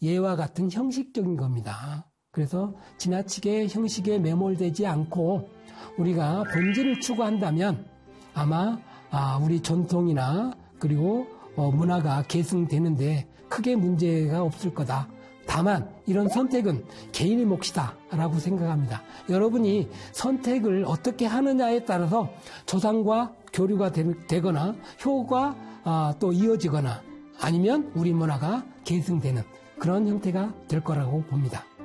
예와 같은 형식적인 겁니다. 그래서 지나치게 형식에 매몰되지 않고 우리가 본질을 추구한다면 아마 우리 전통이나 그리고 문화가 계승되는데 크게 문제가 없을 거다. 다만 이런 선택은 개인의 몫이다라고 생각합니다. 여러분이 선택을 어떻게 하느냐에 따라서 조상과 교류가 되거나 효가 또 이어지거나 아니면 우리 문화가 계승되는 그런 형태가 될 거라고 봅니다.